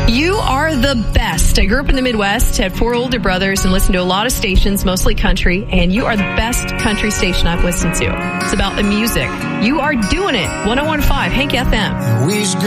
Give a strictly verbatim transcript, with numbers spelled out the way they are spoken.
You are the best. I grew up in the Midwest, had four older brothers, and listened to a lot of stations, mostly country, and you are the best country station I've listened to. It's about the music. You are doing it. one oh one point five Hank F M.